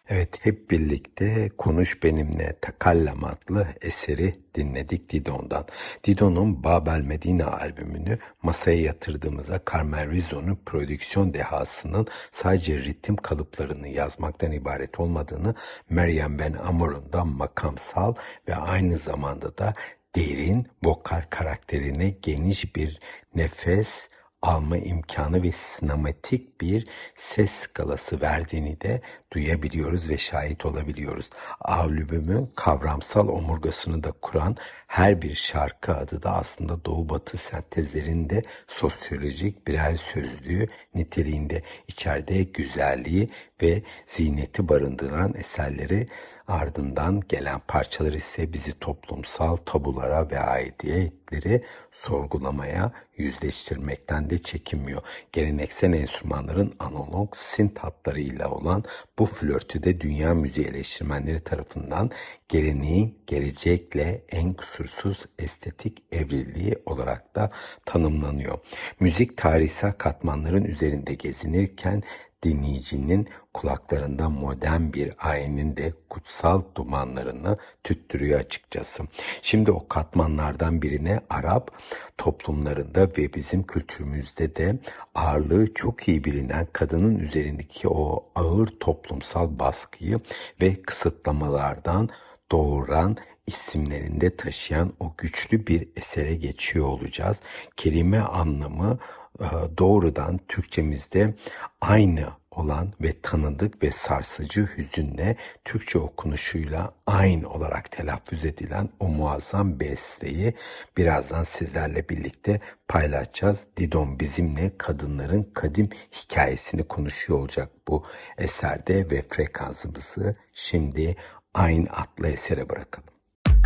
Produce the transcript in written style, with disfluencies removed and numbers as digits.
Evet, hep birlikte Konuş Benimle Takallem adlı eseri dinledik Didon'dan. Didon'un Babel Medina albümünü masaya yatırdığımızda Carmen Rizzo'nun prodüksiyon dehasının sadece ritim kalıplarını yazmaktan ibaret olmadığını, Meryem Ben Amor'un da makamsal ve aynı zamanda da derin vokal karakterine geniş bir nefes alma imkanı ve sinematik bir ses skalası verdiğini de duyabiliyoruz ve şahit olabiliyoruz. Albümün kavramsal omurgasını da kuran her bir şarkı adı da aslında Doğu Batı sentezlerinde sosyolojik birer sözlüğü niteliğinde, içeride güzelliği ve ziyneti barındıran eserleri, ardından gelen parçalar ise bizi toplumsal tabulara ve aidiyetleri sorgulamaya, yüzleştirmekten de çekinmiyor. Geleneksel enstrümanların analog synth hatlarıyla olan bu flörtü de dünya müziği eleştirmenleri tarafından geleneğin gelecekle en kusursuz estetik evliliği olarak da tanımlanıyor. Müzik tarihsel katmanların üzerinde gezinirken dinleyicinin kulaklarında modern bir ayinin de kutsal dumanlarını tüttürüyor açıkçası. Şimdi o katmanlardan birine Arap toplumlarında ve bizim kültürümüzde de ağırlığı çok iyi bilinen kadının üzerindeki o ağır toplumsal baskıyı ve kısıtlamalardan doğuran isimlerinde taşıyan o güçlü bir esere geçiyor olacağız. Kelime anlamı doğrudan Türkçemizde aynı olan ve tanıdık ve sarsıcı hüzünle Türkçe okunuşuyla aynı olarak telaffuz edilen o muazzam besteyi birazdan sizlerle birlikte paylaşacağız. Didon bizimle kadınların kadim hikayesini konuşuyor olacak bu eserde ve frekansımızı şimdi Ayn adlı esere bırakalım.